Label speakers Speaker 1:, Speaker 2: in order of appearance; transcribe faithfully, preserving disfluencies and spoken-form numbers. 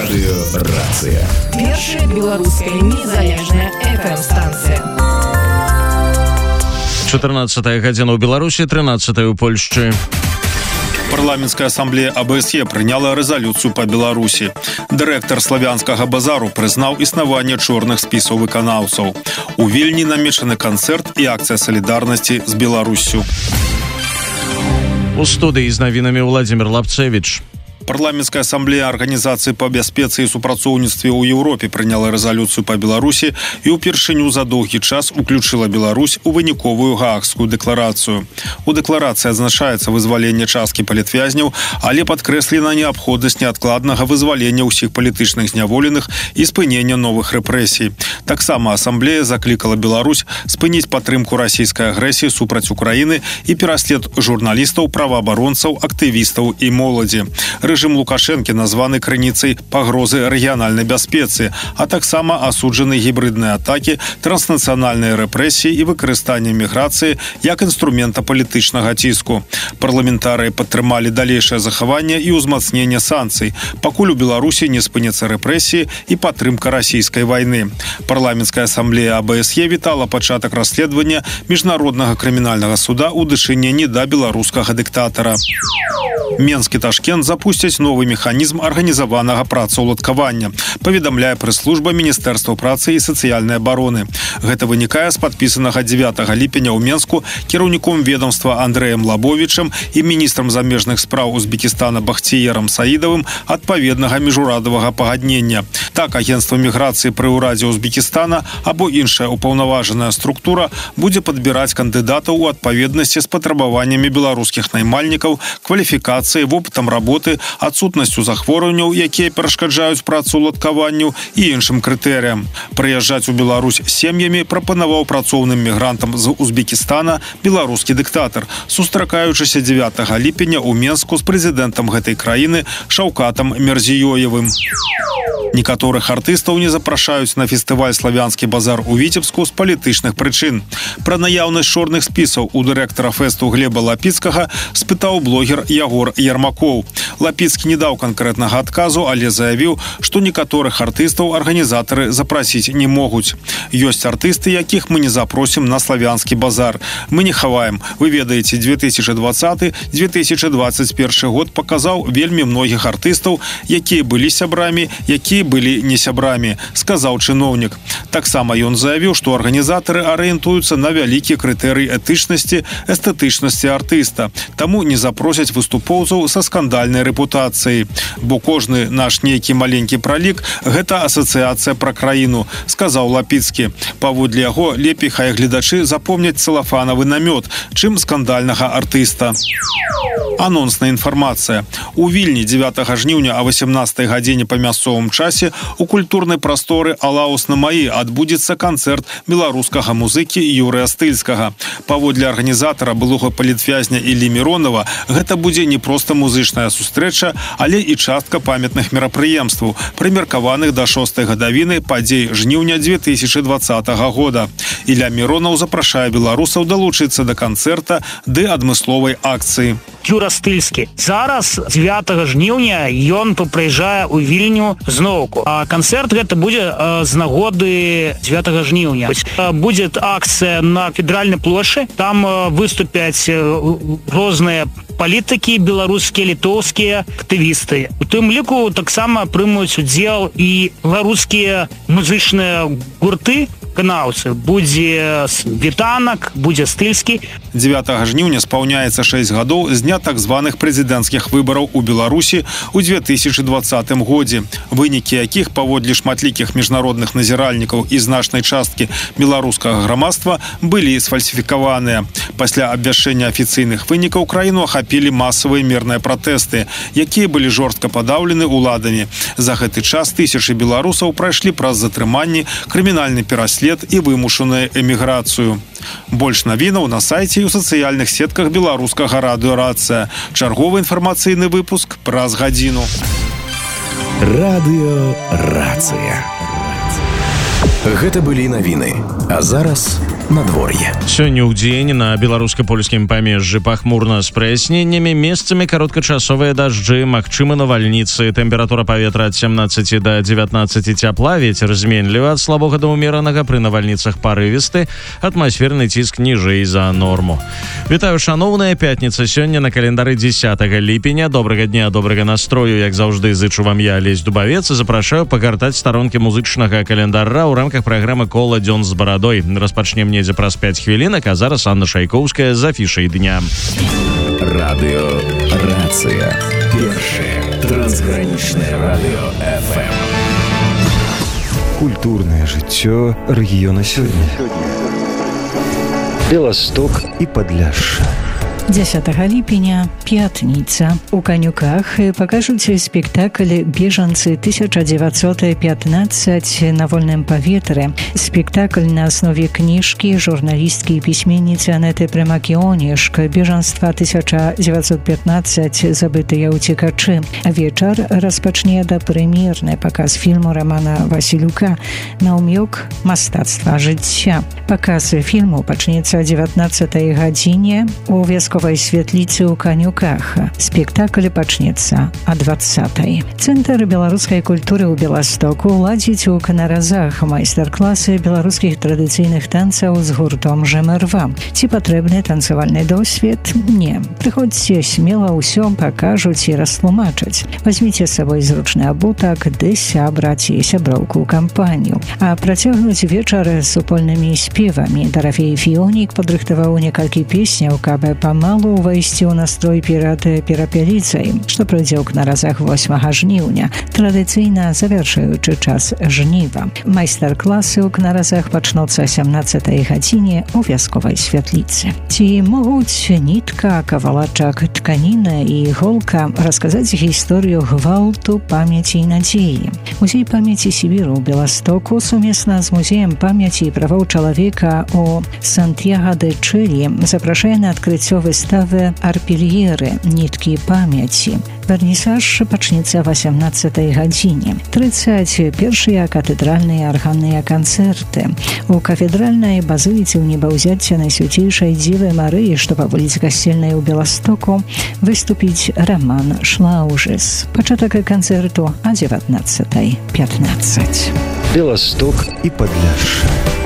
Speaker 1: Радыёрацыя.
Speaker 2: Першая беларуская незалежная эф эм-станцыя.
Speaker 3: чатырнаццатая гадзіна ў Беларусі, трынаццатая ў Польшчы.
Speaker 4: Парламенская ассамблея а бэ эс е прыняла рэзалюцыю па Беларусі. Дырэктар славянскага базару прызнаў існаванне чорных спісаў выканаўцаў. У Вільні намечаны канцэрт і акцыя салідарнасці з Беларуссю.
Speaker 3: У студыі з навінамі Владзімир Лапцевіч.
Speaker 4: Парламенская ассамблея Организации по бяспецы и супрацоўніцтве ў Еўропе прыняла рэзалюцыю па Беларусі і ўпершыню за доўгі час уключыла Беларусь у выніковую Гаагскую дэкларацыю. У дэкларацыі адзначаецца вызваленне часткі палітвязняў, але падкрэслена неабходнасць неадкладнага вызвалення ўсіх палітычных зняволеных і спынення новых рэпрэсій. Таксама ассамблея заклікала Беларусь спыніць падтрымку расійскай агрэсіі супраць Украіны і пераслед журналістаў, праваабаронцаў, актывістаў і моладзі. Рэжым Лукашэнкі названы крыніцай пагрозы рэгіянальнай бяспецы, а таксама асуджаны гібридныя атакі, транснацыянальныя рэпрэсіі і выкарыстанне міграцыі як інструмента палітычнага ціску. Парламентарыі падтрымалі далейшае захаванне і ўзмацненне санкцый, пакуль у Беларусі не спыняцца рэпрэсіі і падтрымка расійскай вайны. Парламенская ассамблея а бэ эс е вітала пачатак расследавання міжнароднага крымінальнага суда ў дачыненні да беларускага дыктатара. Менск і Ташкент запусцяць новы механізм арганізаванага працаўладкавання, паведамляе прэс-служба Міністэрства працы і сацыяльнай абароны. Гэта вынікае з падпісанага дзевятага ліпеня ў Менску кіраўніком ведомства Андрэем Лабовічам і міністрам замежных спраў Узбекістана Бахціерам Саідавым адпаведнага міжурадавага пагаднення. Так, агенцтва міграцыі пры ўрадзе Узбекістана або іншая ўпаўнаважаная структура будзе падбіраць кандыдатаў у адпаведнасці з патрабаваннямі беларускіх наймальнікаў, кваліфікацыі, вопытам работы, адсутнасцю захворванняў, якія перашкаджаюць працаўладкаванню і іншым крытэрыям. Прыязджаць у Беларусь сем'ямі прапанаваў працоўным мігрантам з Узбекістана беларускі дыктатар, сустракаючыся дзевятага ліпеня ў Менску з прэзідэнтам гэтай краіны Шаўкатам Мірзіёевым. Некаторых артыстаў не запрашаюць на фестываль «Славянскі базар» у Віцебску з палітычных прычын. Пра наяўнасць чорных спісаў у дырэктара фэсту Глеба Лапіцкага спытаў блогер Ягор Ярмакоў. Лапіцкі не даў канкрэтнага адказу, але заявіў, што некаторых артыстаў арганізатары запрасіць не могуць. Ёсць артысты, якіх мы не запросім на «Славянскі базар». Мы не хаваем. Вы ведаеце, две тысячи двадцаты - две тысячи двадцать першы год паказаў вельмі многіх артыстаў, якія былі сябрамі, якія былі не сябрамі, сказаў чыноўнік. Таксама ён заявіў, што арганізатары арыентуюцца на вялікі крытэрый этычнасці, эстэтычнасці артыста, таму не запросяць выступоўцаў са скандальнай рэпутацыяй. Бо кожны наш нейкі маленькі пралік – гэта асацыяцыя пра краіну, сказаў Лапіцкі. Паводле яго, лепей хай гледачы запомняць цэлафанавы намёт, чым скандальнага артыста. Анонсная інфармацыя. У Вільні дзевятага жніўня а васямнастай гадзіне па мясцовым часе у культурнай прасторы «Алаус на маі» адбудзецца канцэрт беларускага музыкі Юрыя Стыльскага. Паводле арганізатара былога палітвязня Іллі Міронова, гэта будзе не проста музычная сустрэча, але і частка памятных мерапрыемстваў, прымеркаваных да шостай гадавіны падзей жніўня две тысячи двадцатага года. Ілля Міронаў запрашае беларусаў далучыцца да канцэрта ды адмысловай акцыі.
Speaker 5: Юра Стыльскі. Зараз дзевятага жніўня ён прыязджае ў Вільню зноўку. А канцэрт гэта будзе з нагоды дзевятага жніўня. Будзе акцыя на федэральнай плошчы. Там выступяць розныя палітыкі, беларускія, літоўскія актывісты. У тым ліку таксама прымуць удзел і беларускія музычныя гурты, выканаўцы. Будзе Вітанак, будзе Стыльскі.
Speaker 4: дзевятага жніўня спаўняецца шэсць гадоў з дня так званых прэзідэнцкіх выбараў у Беларусі ў две тысячи двадцатым годзе, вынікі якіх паводле шматлікіх міжнародных назіральнікаў і значнай часткі беларускага грамадства былі сфальсіфікаваныя. Пасля абвяшчэння афіцыйных вынікаў краіну ахапілі масавыя мірныя пратэсты, якія былі жорстка падаўлены ўладамі. За гэты час тысячы беларусаў прайшлі праз затрыманні, крымінальны пераслед і вымушаную эміграцыю. Больш навінаў на сайце і ў сацыяльных сетках беларускага радыёрацыя. Чарговы інфармацыйны выпуск праз гадзіну.
Speaker 1: Радыёрацыя. Гэта былі навіны. А зараз надвор'е.
Speaker 3: Сёння ў дзень на беларуска-польскім памежжы пахмурна з праясненнямі, месцамі кароткачасовыя дажджы, магчымы навальніцы, тэмпература паветра ад семнаццаці да дзевятнаццаці цяпла, вецер зменлівы ад слабога да ўмеранага, пры навальніцах парывісты, атмасферны ціск ніжэй за норму. Вітаю, шаноўная, пятніца сёння на календары дзесятага ліпеня. Добрага дня, добрага настрою, як заўжды зычу вам я, Алесь Дубавец, і запрашаю пагартаць старонкі музычнага календара ў рамках праграмы «Кола дзён з барадой». Распачнем недзе праз пяць хвілінак, а зараз Анна Шайкоўская з афішай дня.
Speaker 1: Радыё «Рацыя». Першае трансгранічнае радыё эф эм.
Speaker 6: Культурное жыццё рэгіёна сёння. Беласток і Падляшша.
Speaker 7: дзесятага ліпеня, пятніца. У Канюках пакажуць спектакль «Бежанцы тысяча девятьсот пятнадцать» на вольным паветры. Спектакль на аснове кніжкі журналісткі і пісьменніцы Анеты Прымакіоніш «Бежанства тысяча девятьсот пятнадцать. Забытыя ўцекачы». Вечар распачне дапрэм'ерны паказ фільму Романа Васілюка «Наўмёк мастацтва жыцця». Паказ фільму пачнецца о дзевятнаццатай гадзіне у вясковай святліцы ў Канюках. Спектакль пачнецца о двадцатай. Цэнтр беларускай культуры ў Беластоку ладзіць у Канаразах майстар-класы беларускіх традыцыйных танцаў з гуртом ЖМРВА. Ці патрэбны танцавальны досвед? Не. Прыходзьце смела, ўсё пакажуць і растлумачаць. Вазьміце з сабой зручны абутак, ды сябра ці сяброўку ў кампанію. А працягнуць вечар супольнымі спевамі. Дарафей Фіонік падрыхтаваў некалькі песняў, каб памалу увайсці ў настрой перад перапеліцай, што пройдзе ў Канаразах восьмага жніўня, традыцыйна завяршаючы час жніва. Майстар-класы ў Канаразах пачнуцца о сямнаццатай гадзіне ў вясковай святліцы. Ці могуць нітка, кавалачак, тканіна і іголка расказаць гісторыю гвалту, памяці і надзеі. Музей памяці Сібіру ў Беластоку сумесна з музеем памяці і правоў чалавека у Сантьяго-де-Чилі запрашае на адкрыццё выставы «Арпельеры. Ніткі памяці». Вернісаж пачнецца о васямнаццатай гадзіне. трыццаць першыя катэдральныя арганныя канцэрты. У кафедральнай базыліцы ў небаўзяцця Найсвяцейшай Дзевы Марыі, што па вуліцы Касцельнай у Беластоку, выступіць Роман Шлаужыс. Пачатак канцэрту о дзевятнаццатай пятнаццаць.
Speaker 6: Беласток і Падляшша.